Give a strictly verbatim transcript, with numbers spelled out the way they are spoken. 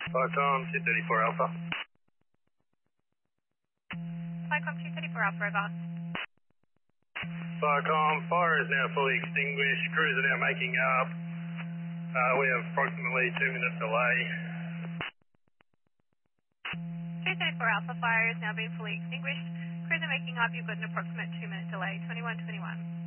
Vicom two thirty-four Alpha. Vicom two thirty-four Alpha, over. Vicom, fire is now fully extinguished. Crews are now making up. Uh, we have approximately two minute delay. two thirty-four Alpha, fire is now being fully extinguished. Crews are making up. You've got an approximate two minute delay. twenty-one twenty-one.